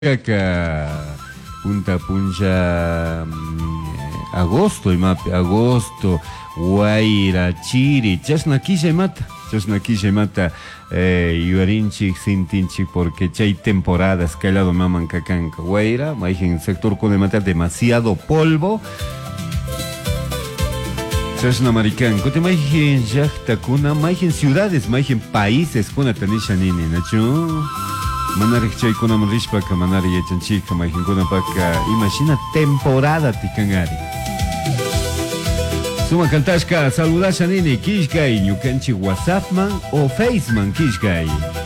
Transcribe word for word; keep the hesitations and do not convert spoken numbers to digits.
Acá, Punta Puncha, mm, agosto, imapi, agosto, Guaira, Chiri, chasnaquilla y mata, chasnaquilla y mata, eh, yuarinchik, sintinchik, porque chay temporadas que al lado maman cacanca, Guaira, en sector con mata demasiado polvo. Chasna marican, cote maijen yachta kuna, maijen ciudades, maijen países kuna tanisha nini, nacho. Manarik chay kuna marishpaka manari yachanchika maijen kuna paka, imagina temporada tikangari. Suma cantashka, saludasha nini, kishkay, ñukanchi WhatsAppman o Faceman kishkay.